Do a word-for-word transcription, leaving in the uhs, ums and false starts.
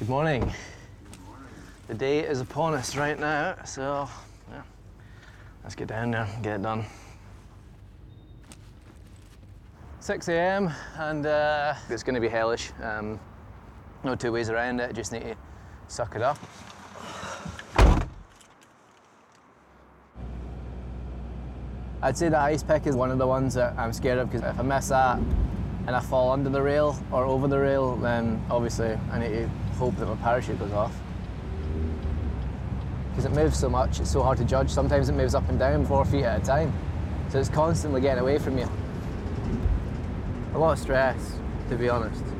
Good morning. The day is upon us right now, so yeah, let's get down there and get it done. six a m and uh, it's going to be hellish. Um, no two ways around it, just need to suck it up. I'd say the ice pick is one of the ones that I'm scared of, because if I miss that and I fall under the rail or over the rail, then obviously I need to hope that my parachute goes off. Because it moves so much, it's so hard to judge. Sometimes it moves up and down four feet at a time. So it's constantly getting away from you. A lot of stress, to be honest.